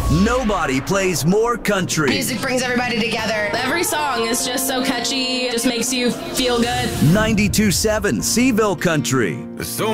Nobody plays more country. Music brings everybody together. Every song is just so catchy, it just makes you feel good. 92.7 Seville Country. So